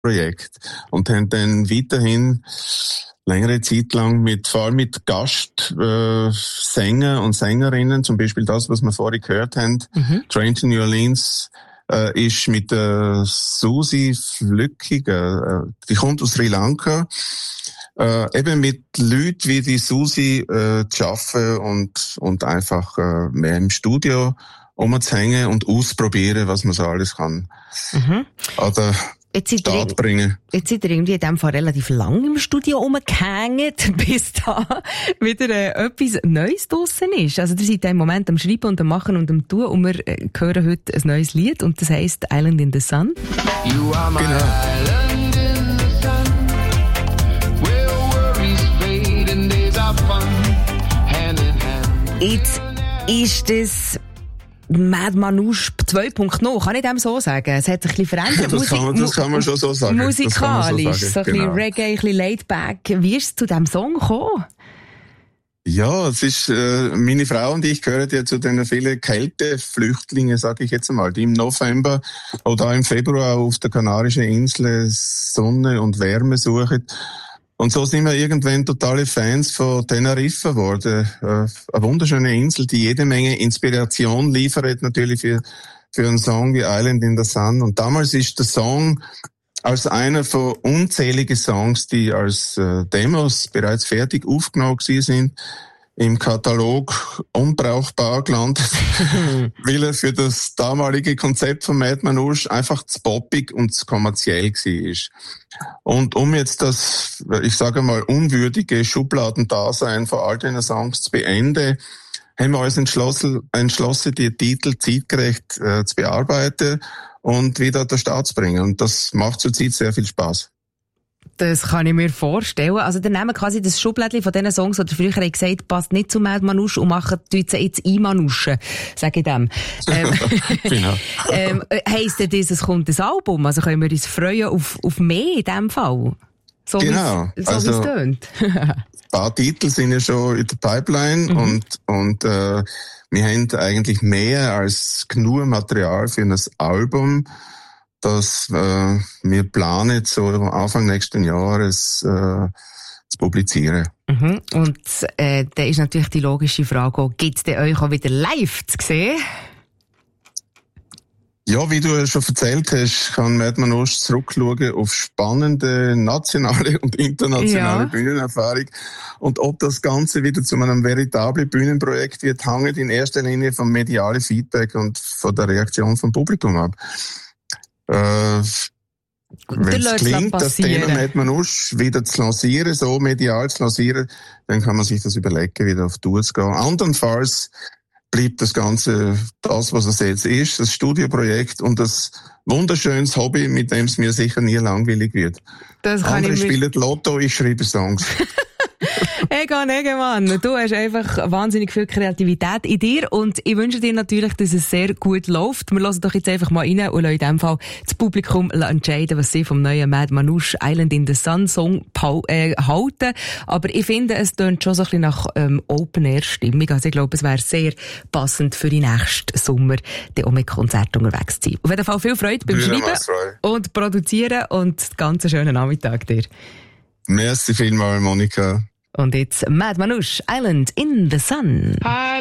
Projekt und haben dann weiterhin längere Zeit lang vor allem mit Gastsänger und Sängerinnen, zum Beispiel das, was wir vorhin gehört haben, Train to New Orleans, ist mit der Susi Flückiger, die kommt aus Sri Lanka, eben mit Leuten wie die Susi zu arbeiten und einfach mehr im Studio rumzuhängen und ausprobieren, was man so alles kann. Oder Jetzt seid ihr irgendwie in dem Fall relativ lang im Studio rumgehängt, bis da wieder etwas Neues draussen ist. Also ihr seid im Moment am Schreiben und am Machen und am Tun und wir hören heute ein neues Lied und das heisst Island in the Sun. You are my island in the sun, where worries fade and days are fun, hand in hand. Jetzt ist das Mad Manouche 2.0, kann ich dem so sagen? Es hat sich ein bisschen verändert. Das kann man schon so sagen. Musikalisch, so ein bisschen Reggae, ein bisschen laid back. Wie ist es zu diesem Song gekommen? Ja, es ist, meine Frau und ich gehören ja zu den vielen Kälteflüchtlingen, sage ich jetzt einmal, die im November oder im Februar auf der Kanarischen Insel Sonne und Wärme suchen. Und so sind wir irgendwann totale Fans von Teneriffa geworden. Eine wunderschöne Insel, die jede Menge Inspiration liefert, natürlich für einen Song wie Island in the Sun. Und damals ist der Song als einer von unzähligen Songs, die als Demos bereits fertig aufgenommen sind, im Katalog unbrauchbar gelandet, weil er für das damalige Konzept von Mad Manouche einfach zu poppig und zu kommerziell war. Und um jetzt das, ich sage mal, unwürdige Schubladendasein von all diesen Songs zu beenden, haben wir uns entschlossen, die Titel zeitgerecht zu bearbeiten und wieder an den Start zu bringen. Und das macht zurzeit sehr viel Spaß. Das kann ich mir vorstellen. Also, dann nehmen quasi das Schublädchen von diesen Songs, die früher gesagt passt nicht zu Mad Manouche und machen jetzt einmanuschen, sage ich dem. Genau. Heisst das, es kommt ein Album? Also können wir uns freuen auf mehr in diesem Fall? So genau. Wie es tönt. Ein paar Titel sind ja schon in der Pipeline und wir haben eigentlich mehr als genug Material für ein Album, das wir planen, so Anfang nächsten Jahres zu publizieren. Und da ist natürlich die logische Frage, gibt es euch auch wieder live zu sehen? Ja, wie du schon erzählt hast, kann Mad Manouche zurückschauen auf spannende nationale und internationale Bühnenerfahrung. Und ob das Ganze wieder zu einem veritablen Bühnenprojekt wird, hängt in erster Linie vom medialen Feedback und von der Reaktion vom Publikum ab. Wenn es klingt, das Thema Mad Manouche wieder zu lancieren, so medial zu lancieren, dann kann man sich das überlegen, wieder auf Tour zu gehen. Andernfalls bleibt das Ganze das, was es jetzt ist, das Studioprojekt und das wunderschönes Hobby, mit dem es mir sicher nie langweilig wird. Das kann Andere spielen Lotto, ich schreibe Songs. Egan Egemann, du hast einfach wahnsinnig viel Kreativität in dir und ich wünsche dir natürlich, dass es sehr gut läuft. Wir hören doch jetzt einfach mal rein und lassen in diesem Fall das Publikum entscheiden, was sie vom neuen Mad Manouche Island in the Sun Song halten. Aber ich finde, es tönt schon so ein bisschen nach Open-Air-Stimmung. Also ich glaube, es wäre sehr passend für den nächsten Sommer, dann auch mit Konzerten unterwegs zu sein. Auf jeden Fall viel Freude beim Schreiben und Produzieren und ganz schönen Nachmittag dir. Merci vielmals, Monika. Und jetzt Mad Manouche Island in the Sun.